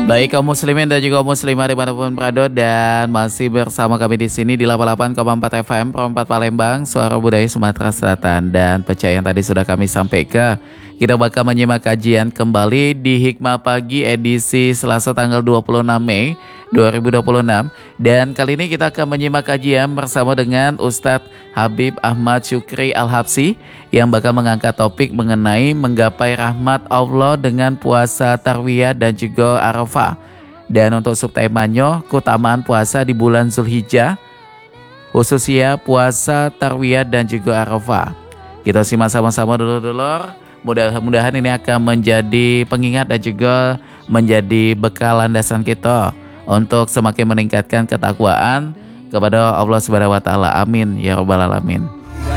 Baik kaum muslimin dan juga muslimah dimanapun berada, dan masih bersama kami di sini di 88,4 FM Pro 4 Palembang, Suara Budaya Sumatera Selatan. Dan percaya yang tadi sudah kami sampaikan, kita bakal menyimak kajian kembali di Hikmah Pagi edisi Selasa tanggal 26 Mei 2026. Dan kali ini kita akan menyimak kajian bersama dengan Ustadz Habib Ahmad Syukri Al-Habsyi yang bakal mengangkat topik mengenai menggapai rahmat Allah dengan puasa Tarwiyah dan juga Arafah. Dan untuk subtemanya, keutamaan puasa di bulan Zulhijjah, khususnya puasa Tarwiyah dan juga Arafah. Kita simak sama-sama dulu. Mudah-mudahan ini akan menjadi pengingat dan juga menjadi bekal landasan kita untuk semakin meningkatkan ketakwaan kepada Allah Subhanahu wa taala. Amin ya rabbal alamin.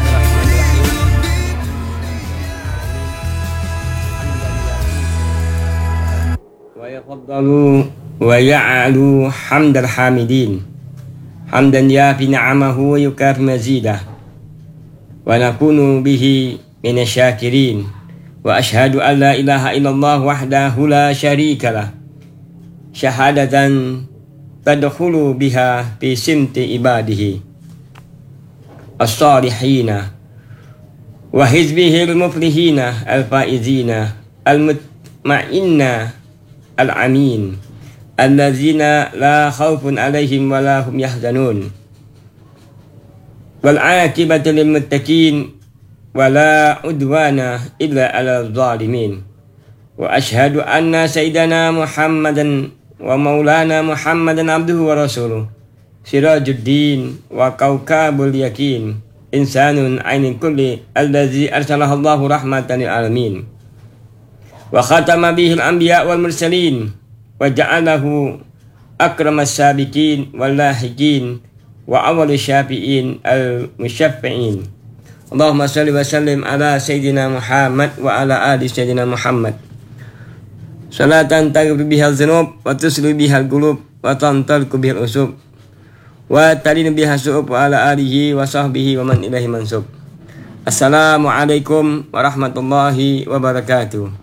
Wa yafaddalu wa ya'alu hamdal hamidin hamdan yafi ni'amahu wa yukafi mazidah wa nakunu bihi minasyakirin wa ashhadu an la ilaha illallah wahdahu la syarika lah syahadatan tadkhulu biha fi simti ibadihi as-salihina wa hizbihil muflihina al-faizina al-mutma'inna al-amin allazina la khawfun alaihim wa la hum yahzanun wal aqibatu lil muttaqin wa la udwana illa 'alal zalimin wa ashhadu anna sayyidana Muhammadan wa maulana Muhammadan abduhu wa rasuluh sirajuddin wa kaukabul yakin insanun ainin kulli allazi arsalahu Allahu rahmatan lil alamin wa khatama bihil anbiya wal mursalin wa ja'alahu akramas sabiqin wal lahiqin wa awwalus syafi'in al musyaffi'in. Allahumma salli wa sallim ala sayyidina Muhammad wa ala ali sayyidina Muhammad salatan taghfir bihal dzunub wa tusli bihal qulub wa tantalqu bihal usub wa talin bihal su'ub wa ala alihi wa sahbihi wa man ilahi mansub. Assalamualaikum warahmatullahi wabarakatuh.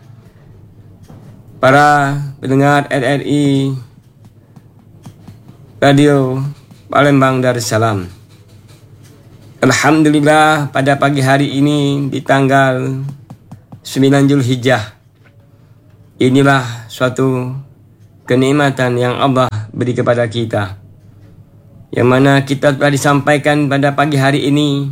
Para pendengar RRI Radio Palembang Darussalam, alhamdulillah pada pagi hari ini di tanggal 9 Zulhijjah, inilah suatu kenikmatan yang Allah beri kepada kita, yang mana kita telah disampaikan pada pagi hari ini,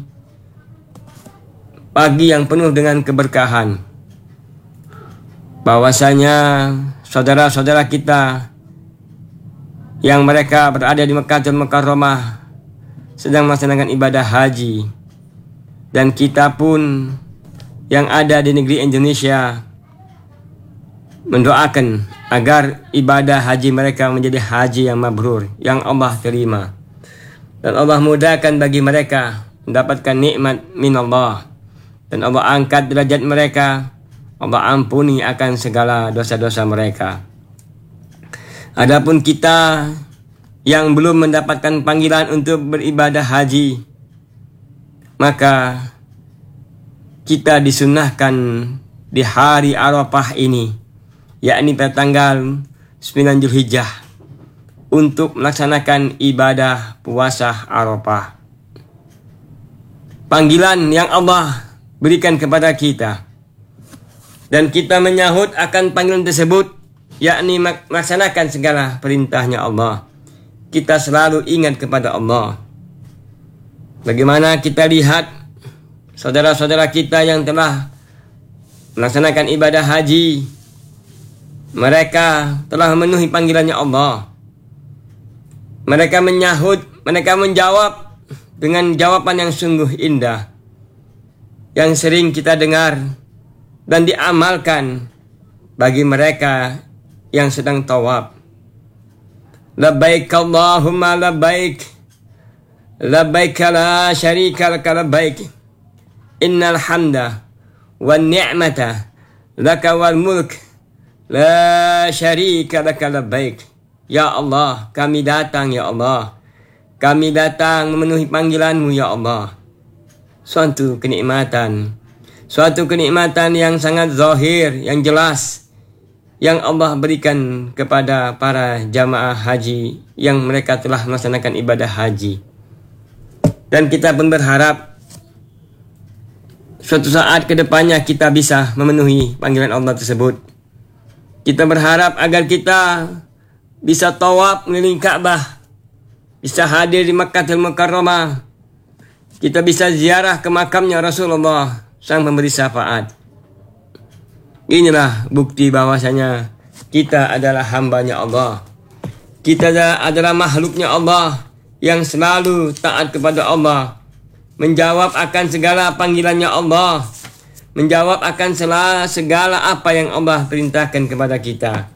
pagi yang penuh dengan keberkahan, bahwasanya saudara-saudara kita yang mereka berada di Mekkatul Mukarramah sedang melaksanakan ibadah haji, dan kita pun yang ada di negeri Indonesia mendoakan agar ibadah haji mereka menjadi haji yang mabrur, yang Allah terima, dan Allah mudahkan bagi mereka mendapatkan nikmat min Allah, dan Allah angkat derajat mereka, Allah ampuni akan segala dosa-dosa mereka. Adapun kita yang belum mendapatkan panggilan untuk beribadah haji, maka kita disunahkan di hari Arafah ini, yakni pada tanggal 9 Zulhijjah, untuk melaksanakan ibadah puasa Arafah. Panggilan yang Allah berikan kepada kita, dan kita menyahut akan panggilan tersebut, yakni melaksanakan segala perintahnya Allah. Kita selalu ingat kepada Allah. Bagaimana kita lihat saudara-saudara kita yang telah melaksanakan ibadah haji, mereka telah memenuhi panggilannya Allah. Mereka menyahut, mereka menjawab dengan jawaban yang sungguh indah, yang sering kita dengar dan diamalkan bagi mereka yang sedang tawaf. Labbaik Allahumma labbaik, labbaik la syarika laka labbaik, innal hamda wan ni'mata laka wal mulk la syarika laka labbaik. Ya Allah, kami datang ya Allah, kami datang memenuhi panggilanmu ya Allah. Suatu kenikmatan yang sangat zahir, yang jelas, yang Allah berikan kepada para jamaah haji yang mereka telah melaksanakan ibadah haji. Dan kita pun berharap suatu saat ke depannya kita bisa memenuhi panggilan Allah tersebut. Kita berharap agar kita bisa tawaf mengelilingi Ka'bah, bisa hadir di Makkahul Mukarramah, kita bisa ziarah ke makamnya Rasulullah sang pemberi syafaat. Inilah bukti bahwasanya kita adalah hambanya Allah. Kita adalah makhluknya Allah yang selalu taat kepada Allah, menjawab akan segala panggilannya Allah, menjawab akan segala apa yang Allah perintahkan kepada kita.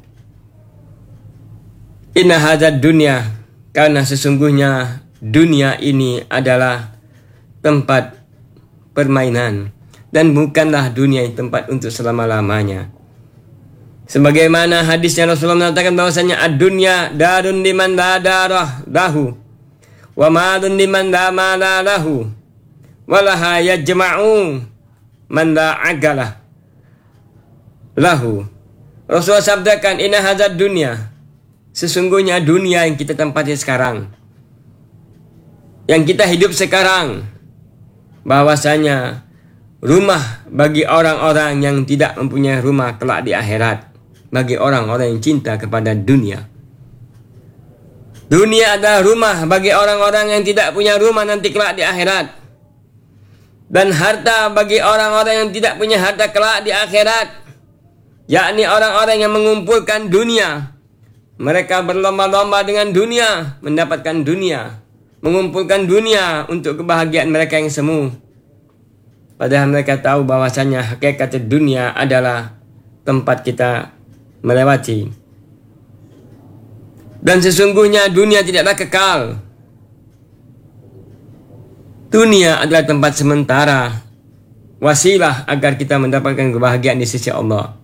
Inna hadzal dunya, karena sesungguhnya dunia ini adalah tempat permainan dan bukanlah dunia yang tempat untuk selama-lamanya. Sebagaimana hadisnya Rasulullah mengatakan bahwasanya ad-dunya darun liman la darah lahu wa malun liman la mala lahu walaha yajma'u man la agalah lahu. Rasulullah sabdakan, inna hadzal dunya, sesungguhnya dunia yang kita tempati sekarang, yang kita hidup sekarang, bahwasanya rumah bagi orang-orang yang tidak mempunyai rumah kelak di akhirat, bagi orang-orang yang cinta kepada dunia. Dunia adalah rumah bagi orang-orang yang tidak punya rumah nanti kelak di akhirat. Dan harta bagi orang-orang yang tidak punya harta kelak di akhirat, yakni orang-orang yang mengumpulkan dunia. Mereka berlomba-lomba dengan dunia, mendapatkan dunia, mengumpulkan dunia untuk kebahagiaan mereka yang semu. Padahal mereka tahu bahwasanya hakikat dunia adalah tempat kita melewati. Dan sesungguhnya dunia tidaklah kekal. Dunia adalah tempat sementara, wasilah agar kita mendapatkan kebahagiaan di sisi Allah.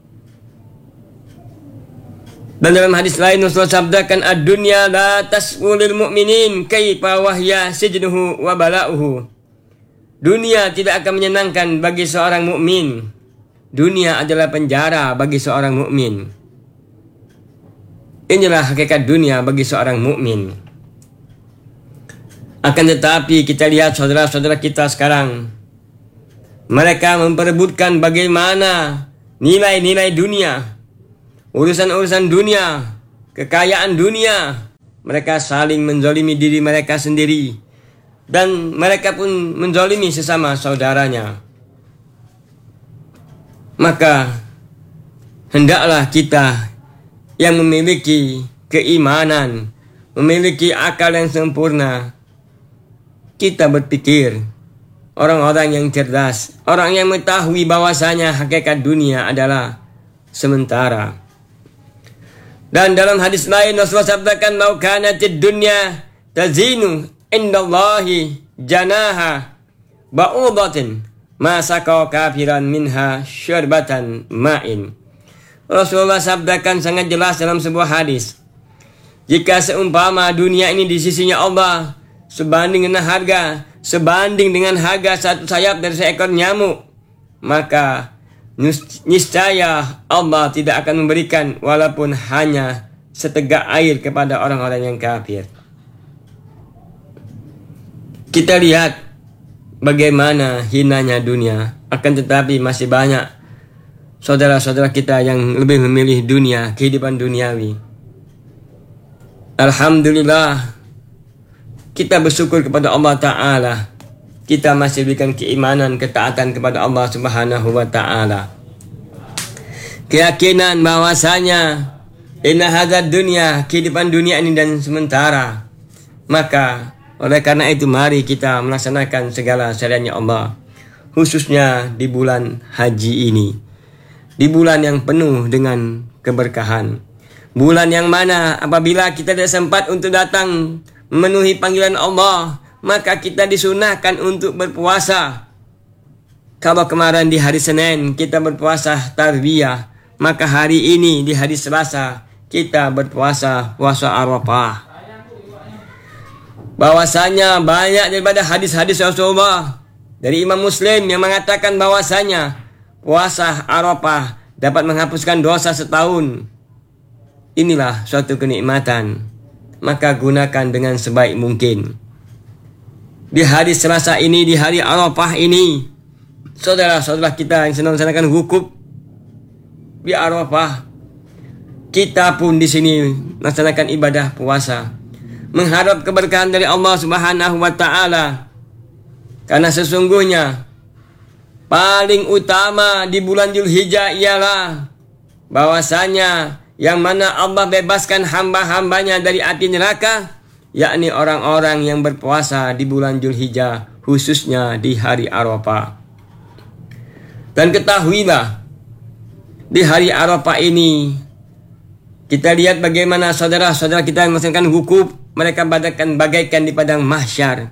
Dan dalam hadis lain Rasulullah sabdakan, ad-dunya la tas'ulil mu'minin kaifa wahya sijnuhu wa bala'uhu. Dunia tidak akan menyenangkan bagi seorang mukmin. Dunia adalah penjara bagi seorang mukmin. Inilah hakikat dunia bagi seorang mukmin. Akan tetapi kita lihat saudara-saudara kita sekarang, mereka memperebutkan bagaimana nilai-nilai dunia, urusan-urusan dunia, kekayaan dunia. Mereka saling menzalimi diri mereka sendiri, dan mereka pun menzalimi sesama saudaranya. Maka hendaklah kita yang memiliki keimanan, memiliki akal yang sempurna, kita berpikir orang-orang yang cerdas, orang yang mengetahui bahwasanya hakikat dunia adalah sementara. Dan dalam hadis lain Rasulullah sabdakan, "Lau kanatid dunya tazinu indallahi janaha ba'udatin ma saqa kafiran minha syarbatan ma'in." Rasulullah sabdakan sangat jelas dalam sebuah hadis, jika seumpama dunia ini di sisinya Allah sebanding dengan harga satu sayap dari seekor nyamuk, maka niscaya Allah tidak akan memberikan walaupun hanya setegak air kepada orang-orang yang kafir. Kita lihat bagaimana hinanya dunia, akan tetapi masih banyak saudara-saudara kita yang lebih memilih dunia, kehidupan duniawi. Alhamdulillah, kita bersyukur kepada Allah Ta'ala, kita masih berikan keimanan, ketaatan kepada Allah Subhanahu wa Ta'ala. Keyakinan bahwasanya inna hadzal dunya, kehidupan dunia ini dan sementara. Maka oleh karena itu mari kita melaksanakan segala syariatnya Allah, khususnya di bulan haji ini, di bulan yang penuh dengan keberkahan, bulan yang mana apabila kita tidak sempat untuk datang memenuhi panggilan Allah, maka kita disunahkan untuk berpuasa. Kalau kemarin di hari Senin kita berpuasa tarbiyah, maka hari ini di hari Selasa kita berpuasa puasa Arafah. Bahwasanya banyak daripada hadis-hadis Rasulullah dari Imam Muslim yang mengatakan bahwasanya puasa Arafah dapat menghapuskan dosa setahun. inilah suatu kenikmatan. Maka gunakan dengan sebaik mungkin. Di hari Selasa ini, di hari Arafah ini, saudara-saudara kita yang sedang melaksanakan wukuf di Arafah, kita pun di sini melaksanakan ibadah puasa, mengharap keberkahan dari Allah Subhanahu wa taala. Karena sesungguhnya paling utama di bulan Dzulhijjah ialah bahwasanya yang mana Allah bebaskan hamba-hambanya dari api neraka, yakni orang-orang yang berpuasa di bulan Dzulhijjah, khususnya di hari Arafah. Dan ketahuilah, di hari Arafah ini kita lihat bagaimana saudara-saudara kita yang melaksanakan wukuf, mereka bagaikan di padang mahsyar,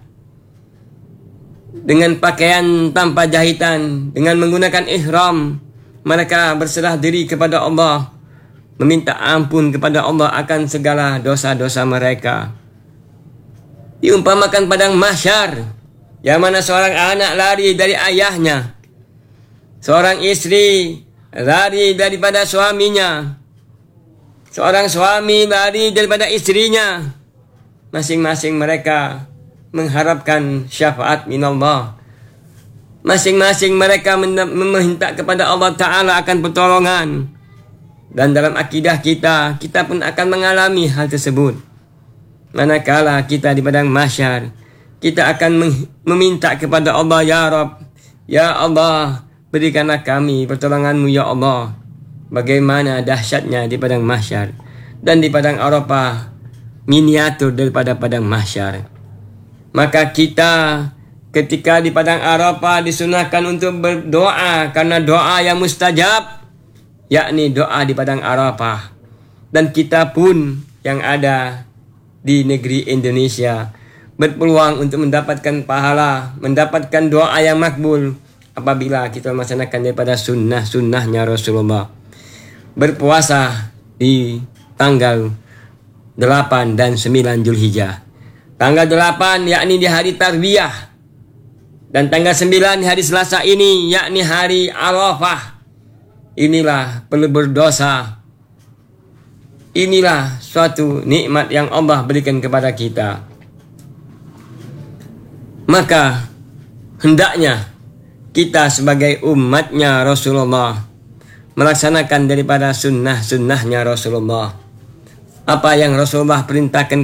dengan pakaian tanpa jahitan, dengan menggunakan ihram, mereka berserah diri kepada Allah, meminta ampun kepada Allah akan segala dosa-dosa mereka. Diumpamakan padang mahsyar, yang mana seorang anak lari dari ayahnya, seorang istri lari daripada suaminya, seorang suami lari daripada istrinya. Masing-masing mereka mengharapkan syafaat minallah. Masing-masing mereka meminta kepada Allah Ta'ala akan pertolongan. Dan dalam akidah kita pun akan mengalami hal tersebut. Manakala kita di padang mahsyar, kita akan meminta kepada Allah, ya Rabb, ya Allah, berikanlah kami pertolongan-Mu ya Allah. Bagaimana dahsyatnya di padang mahsyar. Dan di padang Arafah, miniatur daripada padang mahsyar. Maka kita ketika di padang Arafah disunahkan untuk berdoa, karena doa yang mustajab, yakni doa di padang Arafah. Dan kita pun yang ada di negeri Indonesia berpeluang untuk mendapatkan pahala, mendapatkan doa yang makbul apabila kita melaksanakan daripada sunnahnya Rasulullah. Berpuasa di tanggal 8 dan 9 Dzulhijjah. Tanggal 8 yakni di hari Tarwiyah, dan tanggal 9 di hari Selasa ini yakni hari Arafah. Inilah perlu berdosa. Inilah suatu nikmat yang Allah berikan kepada kita. Maka hendaknya kita sebagai umatnya Rasulullah melaksanakan daripada sunnahnya Rasulullah. Apa yang Rasulullah perintahkan